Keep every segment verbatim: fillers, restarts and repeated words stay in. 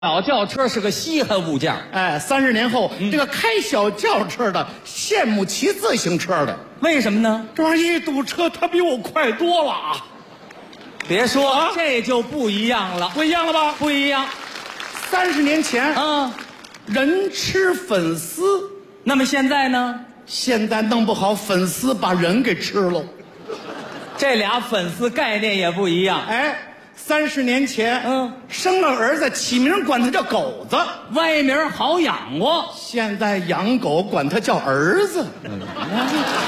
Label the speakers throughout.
Speaker 1: 小轿车是个稀罕物件，
Speaker 2: 哎，三十年后，嗯、这个开小轿车的羡慕骑自行车的，
Speaker 1: 为什么呢？
Speaker 2: 这玩意儿一堵车，他比我快多了啊！
Speaker 1: 别说，
Speaker 2: 啊、
Speaker 1: 这就不一样了，
Speaker 2: 不一样了吧？
Speaker 1: 不一样。
Speaker 2: 三十年前，
Speaker 1: 啊，
Speaker 2: 人吃粉丝，
Speaker 1: 那么现在呢？
Speaker 2: 现在弄不好粉丝把人给吃了，
Speaker 1: 这俩粉丝概念也不一样。
Speaker 2: 哎。三十年前，
Speaker 1: 嗯，
Speaker 2: 生了儿子，起名管他叫狗子，
Speaker 1: 歪名好养活。
Speaker 2: 现在养狗管他叫儿子。
Speaker 1: 嗯、啊，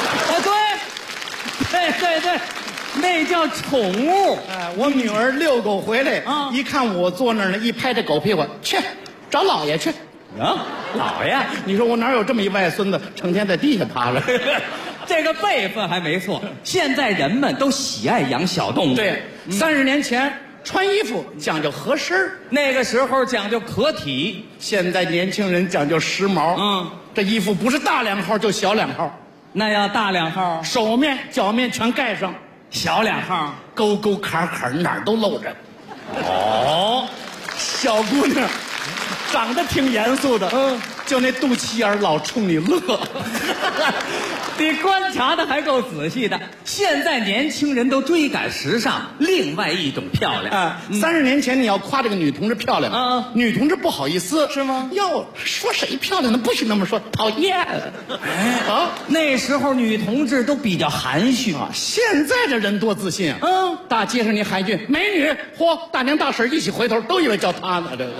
Speaker 1: 对，对对对，那叫宠物。
Speaker 2: 哎，我女儿遛狗回来，啊、嗯，一看我坐那儿呢，一拍这狗屁股，去找老爷去。
Speaker 1: 啊，老爷，
Speaker 2: 你说我哪有这么一外孙子，成天在地下趴着？
Speaker 1: 这个辈分还没错。现在人们都喜爱养小动物。
Speaker 2: 对，三十年前穿衣服讲究合身，
Speaker 1: 那个时候讲究可体。
Speaker 2: 现在年轻人讲究时髦。
Speaker 1: 嗯，
Speaker 2: 这衣服不是大两号就小两号，
Speaker 1: 那要大两号，
Speaker 2: 手面脚面全盖上；
Speaker 1: 小两号，
Speaker 2: 沟沟坎坎哪儿都露着。
Speaker 1: 哦，
Speaker 2: 小姑娘长得挺严肃的，嗯，就那肚脐眼老冲你乐。
Speaker 1: 你观察的还够仔细的。现在年轻人都追赶时尚，另外一种漂亮
Speaker 2: 啊！三十、嗯、年前你要夸这个女同志漂亮啊，女同志不好意思，
Speaker 1: 是吗？
Speaker 2: 要说谁漂亮呢？不许那么说，讨厌。
Speaker 1: 哎啊，那时候女同志都比较含蓄啊，
Speaker 2: 现在这人多自信啊！
Speaker 1: 嗯，
Speaker 2: 大街上你喊一句美女，嚯，大娘大婶一起回头，都以为叫她呢。这个，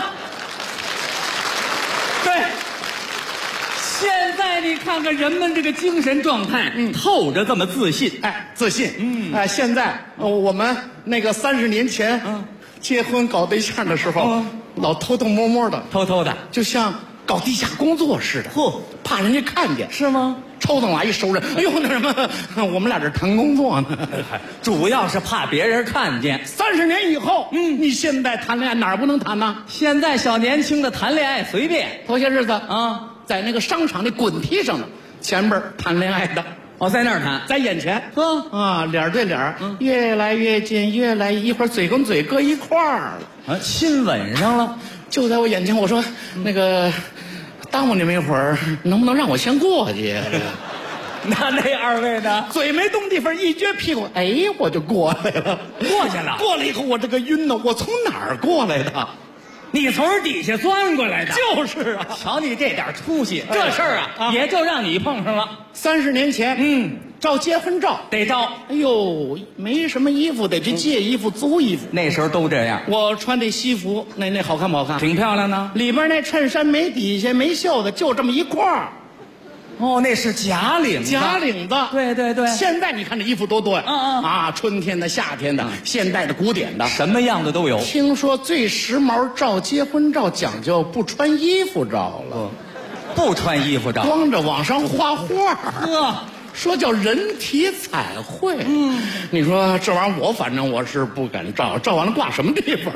Speaker 1: 对。现在你看看人们这个精神状态，嗯，透着这么自信，
Speaker 2: 哎，自信，嗯，哎，现在、呃、我们那个三十年前，嗯，结婚搞对象的时候，嗯、老偷偷摸摸的，
Speaker 1: 偷偷的，
Speaker 2: 就像搞地下工作似的，嚯，怕人家看见，
Speaker 1: 是吗？
Speaker 2: 抽灯来一收人，哎呦，那什么，我们俩这谈工作呢，
Speaker 1: 主要是怕别人看见。
Speaker 2: 三十年以后，嗯，你现在谈恋爱哪儿不能谈呢？
Speaker 1: 现在小年轻的谈恋爱随便，
Speaker 2: 头些日子
Speaker 1: 啊。
Speaker 2: 在那个商场那滚梯上呢，前边谈恋爱的，
Speaker 1: 哦，在那儿谈，
Speaker 2: 在眼前，
Speaker 1: 呵
Speaker 2: 啊，脸对脸，嗯，越来越近，越来一会儿嘴跟嘴搁一块儿了，
Speaker 1: 啊，亲吻上了，
Speaker 2: 就在我眼前。我说，嗯、那个，耽误你们一会儿，能不能让我先过去？
Speaker 1: 那那二位呢？
Speaker 2: 嘴没动地方，一撅屁股，哎，我就过来了，
Speaker 1: 过去了。
Speaker 2: 过来以后，我这个晕呢，我从哪儿过来的？
Speaker 1: 你从底下钻过来的，
Speaker 2: 就是啊！
Speaker 1: 瞧你这点出息，哎、这事儿啊，啊，也就让你碰上了。
Speaker 2: 三十年前，嗯，照结婚照
Speaker 1: 得照。
Speaker 2: 哎呦，没什么衣服，得去借衣服、嗯、租衣服。
Speaker 1: 那时候都这样。
Speaker 2: 我穿这西服，那那好看不好看？
Speaker 1: 挺漂亮的。
Speaker 2: 里边那衬衫没底下没袖子，就这么一块儿。
Speaker 1: 哦，那是假领子，
Speaker 2: 假领子，
Speaker 1: 对对对。
Speaker 2: 现在你看这衣服多多呀，嗯嗯啊，春天的、夏天的、嗯、现代的、古典的，
Speaker 1: 什么样的都有。
Speaker 2: 听说最时髦照结婚照讲究不穿衣服照了，
Speaker 1: 嗯、不穿衣服照，
Speaker 2: 光着往上画画，
Speaker 1: 呵，
Speaker 2: 说叫人体彩绘。嗯，你说这玩意儿，我反正我是不敢照，照完了挂什么地方？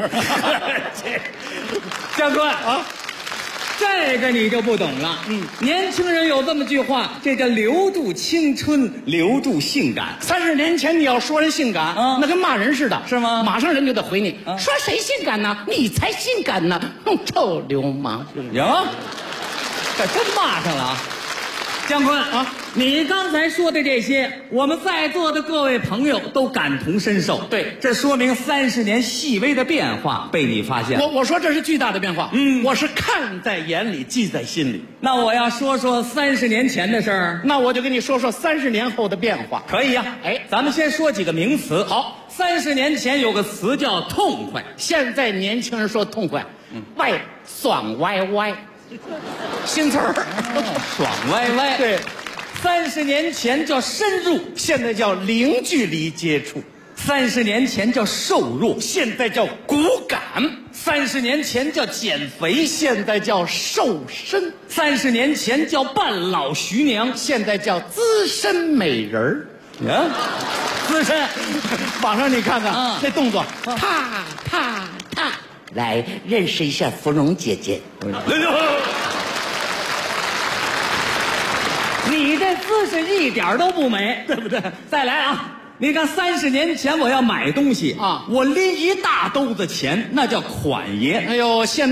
Speaker 1: 教官啊。这个你就不懂了，嗯，年轻人有这么句话，这叫留住青春，留住性感。
Speaker 2: 三十年前你要说人性感，啊，那跟骂人似的，
Speaker 1: 是吗？
Speaker 2: 马上人就得回你，啊、说谁性感呢？你才性感呢！哼，臭流氓！
Speaker 1: 哟，这真骂上了啊！姜昆啊，你刚才说的这些，我们在座的各位朋友都感同身受。
Speaker 2: 对，
Speaker 1: 这说明三十年细微的变化被你发现。
Speaker 2: 我我说这是巨大的变化，嗯，我是看在眼里，记在心里。
Speaker 1: 那我要说说三十年前的事儿，
Speaker 2: 那我就跟你说说三十年后的变化。
Speaker 1: 可以呀，啊，哎，咱们先说几个名词。
Speaker 2: 好，
Speaker 1: 三十年前有个词叫痛快，
Speaker 2: 现在年轻人说痛快，嗯，歪爽歪歪。新词儿，
Speaker 1: 哦，爽歪歪。
Speaker 2: 对，
Speaker 1: 三十年前叫深入，
Speaker 2: 现在叫零距离接触；
Speaker 1: 三十年前叫瘦弱，
Speaker 2: 现在叫骨感；
Speaker 1: 三十年前叫减肥，
Speaker 2: 现在叫瘦身；
Speaker 1: 三十年前叫半老徐娘，
Speaker 2: 现在叫资深美人儿。
Speaker 1: 呀，资深，
Speaker 2: 网上你看看，
Speaker 1: 啊，
Speaker 2: 那动作，踏踏踏。来认识一下芙蓉姐姐。
Speaker 1: 你这姿势一点都不美，对不对？再来啊！ 你看三十年前我要买东西
Speaker 2: 啊
Speaker 1: 我拎一大兜子钱，那叫款爷。
Speaker 2: 哎呦，现